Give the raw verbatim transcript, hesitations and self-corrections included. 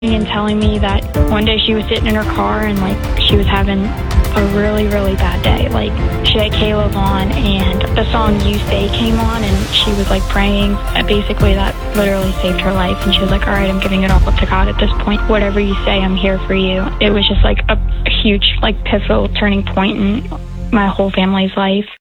And telling me that one day she was sitting in her car and like she was having a really, really bad day. Like she had Caleb on and the song You Say came on and she was like praying. Basically that literally saved her life. And she was like, all right, I'm giving it all up to God at this point. Whatever you say, I'm here for you. It was just like a huge, like pivotal turning point in my whole family's life.